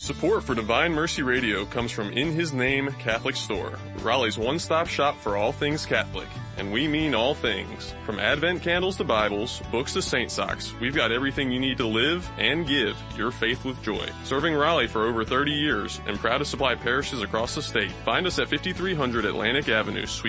Support for Divine Mercy Radio comes from In His Name Catholic Store, Raleigh's one-stop shop for all things Catholic. And we mean all things. From Advent candles to Bibles, books to saint socks, we've got everything you need to live and give your faith with joy. Serving Raleigh for over 30 years and proud to supply parishes across the state. Find us at 5300 Atlantic Avenue, Suite